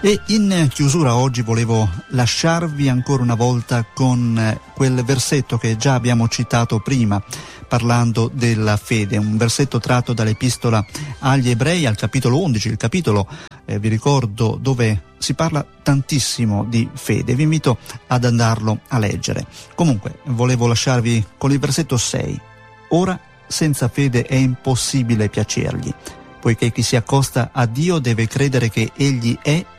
E in chiusura oggi volevo lasciarvi ancora una volta con quel versetto che già abbiamo citato prima, parlando della fede, un versetto tratto dall'Epistola agli Ebrei al capitolo 11, il capitolo, vi ricordo, dove si parla tantissimo di fede. Vi invito ad andarlo a leggere. Comunque, volevo lasciarvi con il versetto 6. Ora, senza fede è impossibile piacergli, poiché chi si accosta a Dio deve credere che Egli è